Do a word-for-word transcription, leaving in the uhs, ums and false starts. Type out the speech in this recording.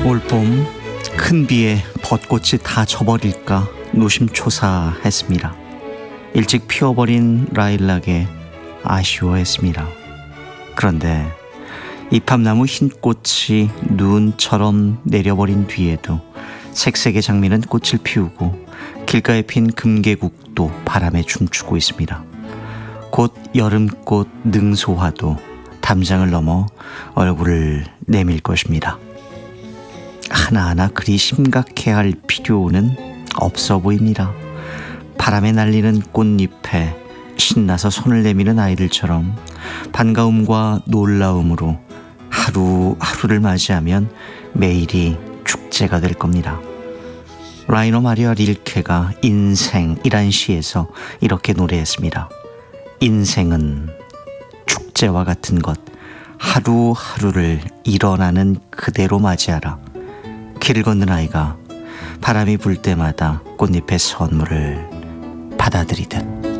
올봄 큰 비에 벚꽃이 다 져버릴까 노심초사했습니다. 일찍 피어버린 라일락에 아쉬워했습니다. 그런데 이팝나무 흰 꽃이 눈처럼 내려버린 뒤에도 색색의 장미는 꽃을 피우고 길가에 핀 금계국도 바람에 춤추고 있습니다. 곧 여름꽃 능소화도 담장을 넘어 얼굴을 내밀 것입니다. 하나하나 그리 심각해할 필요는 없어 보입니다. 바람에 날리는 꽃잎에 신나서 손을 내미는 아이들처럼 반가움과 놀라움으로 하루하루를 맞이하면 매일이 축제가 될 겁니다. 라이너 마리아 릴케가 인생이란 시에서 이렇게 노래했습니다. 인생은 축제와 같은 것, 하루하루를 일어나는 그대로 맞이하라. 길을 걷는 아이가 바람이 불 때마다 꽃잎의 선물을 받아들이듯.